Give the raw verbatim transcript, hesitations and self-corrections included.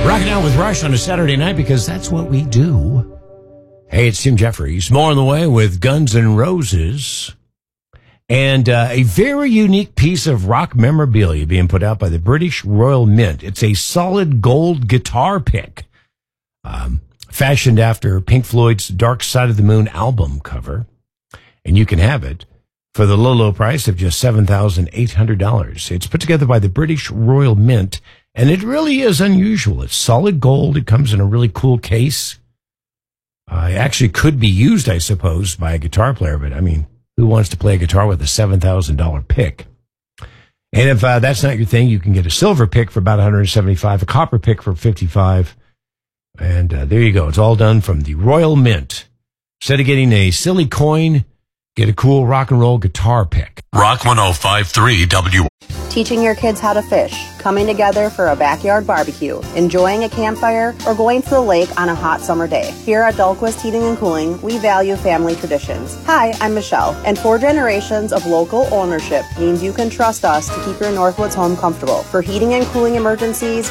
Rocking out with Rush on a Saturday night because that's what we do. Hey, it's Tim Jeffries. More on the way with Guns N' Roses. And uh, a very unique piece of rock memorabilia being put out by the British Royal Mint. It's a solid gold guitar pick, um, fashioned after Pink Floyd's Dark Side of the Moon album cover. And you can have it for the low, low price of just seven thousand eight hundred dollars. It's put together by the British Royal Mint. And it really is unusual. It's solid gold. It comes in a really cool case. Uh, it actually could be used, I suppose, by a guitar player. But, I mean, who wants to play a guitar with a seven thousand dollars pick? And if uh, that's not your thing, you can get a silver pick for about one hundred seventy-five dollars, a copper pick for fifty-five dollars. And uh, there you go. It's all done from the Royal Mint. Instead of getting a silly coin, get a cool rock and roll guitar pick. Rock one oh five point three W. Teaching your kids how to fish, coming together for a backyard barbecue, enjoying a campfire, or going to the lake on a hot summer day. Here at Dahlquist Heating and Cooling, we value family traditions. Hi, I'm Michelle, and four generations of local ownership means you can trust us to keep your Northwoods home comfortable. For heating and cooling emergencies,